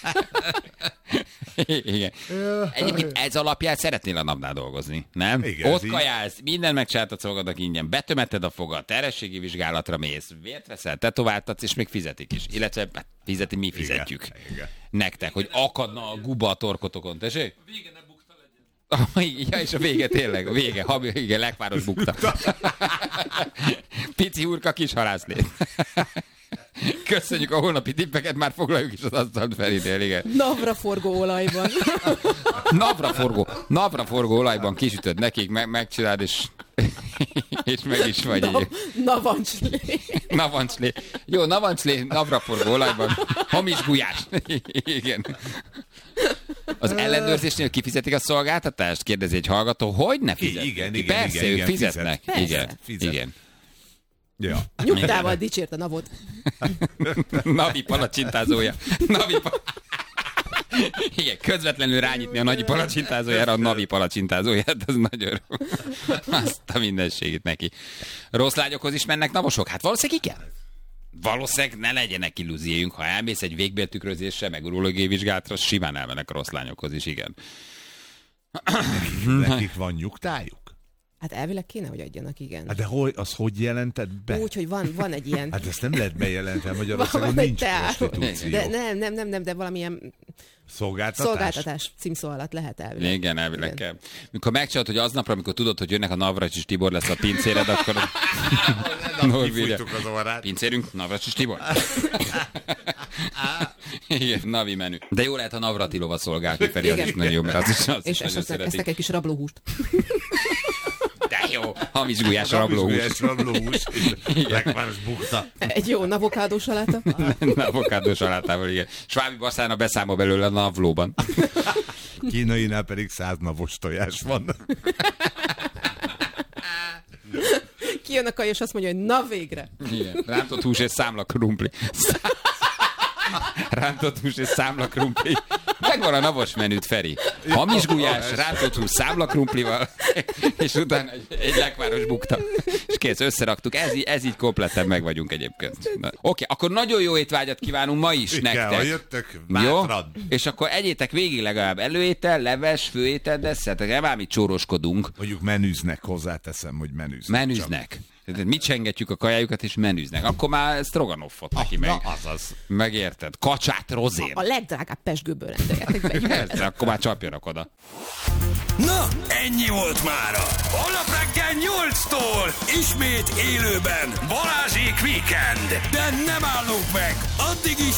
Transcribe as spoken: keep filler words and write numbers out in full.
Igen. Egyébként ez alapján szeretnél a napnál dolgozni, nem? Igen, ott így. kajálsz, minden megcsináltatsz magadnak ingyen, betömeted a fogad, terhességi vizsgálatra mész, vért veszel, tetováltatsz, és még fizetik is. Illetve hát, fizeti, mi fizetjük. Igen, igen. Nektek, hogy akadna a guba a torkotokon, tessék? A vége ne bukta legyen. Ja, és a vége tényleg, a vége, ha, igen, lekváros bukta. Pici hurka, kis halászlét. Köszönjük a holnapi tippeket, már foglaljuk is az asztalt Ferinél, igen. Navra forgó olajban. Napra forgó, napra forgó olajban kisütöd nekik, meg, megcsináld, és, és meg is vagy. Na, navancslé. Navancslé. Jó, navancslé, napra forgó olajban. Hamis gulyás. Igen. Az ellenőrzésnél kifizetik a szolgáltatást? Kérdezi egy hallgató. Hogy ne fizetik? Igen, igen, Persze, igen, ők igen, fizetnek. Persze. Igen, Fizet. igen. Ja. Nyugtával dicsért a navot. Navi palacsintázója. Navi pa... Igen, közvetlenül rányitni a nagyi palacsintázójára a Navi palacsintázóját, az nagyon jó. Azt a mindenségét neki. Rossz lányokhoz is mennek navosok? Hát valószínűleg igen. Valószínűleg ne legyenek illúzióink, ha elmész egy végbéltükrözésre, meg urológiai vizsgálatra, simán elmennek a rossz lányokhoz is, igen. Nekik van nyugtájuk? Hát elvileg kéne, hogy adjanak, igen. Hát de hogy, az hogy jelented be? Úgy, hogy van, van egy ilyen... Hát ezt nem lehet bejelenteni, Magyarországon van egy nincs teá- prostitúció. De nem, nem, nem, nem, de valamilyen Szolgáltatás? szolgáltatás címszó alatt lehet elvileg. Igen, elvileg kell. Mikor megcsinálod, hogy aznapra, amikor tudod, hogy jönnek a Navracsis Tibor lesz a pincéred, akkor... Kifújtuk az orrát. Pincérünk, Navracsis Tibor. Igen, Navi menü. De jó lehet a Navratilova szolgálni, Feri, az Igen. is nagyon jó, mert az is, az És is nagyon esetleg szeretik. esznek egy kis rablóhúst. De jó, hamis gulyás rablóhús. Hamis rablóhús. Lekváros bukta. Egy jó avokádó saláta. Avokádó salátával, igen. Svábi Baszána beszámol belőle a navlóban. Kínainál pedig száz navos tojás van. Kijön a kaj, és azt mondja, hogy na végre. Igen. Rántott hús és számla krumpli. Rántott hús és számla krumpli. Megvan a navos menüt, Feri. Hamis gulyás, rántott hús számla krumplival, és utána egy, egy lekváros bukta. És kész, összeraktuk. Ez, így- ez így kompletten meg vagyunk egyébként. Na, Oké, akkor nagyon jó étvágyat kívánunk ma is Igen, ha nektek. jöttök, Jó? bátran. És akkor egyétek végig legalább előétel, leves, főétel, desszertek. Nem ám itt csóroskodunk. Mondjuk menüznek, hozzáteszem, hogy menüznek. Menüznek. Tehát mi csengetjük a kajájukat, és menüznek. Akkor már stroganoffot neki meg. Na, azaz. Megérted? Kacsát rozén. A legdrágább pesgőből rendeljetek be. egy Persze, akkor már csapjanak oda. Na, ennyi volt mára. Holnap reggel nyolctól ismét élőben Balázsék Weekend. De nem állunk meg. Addig is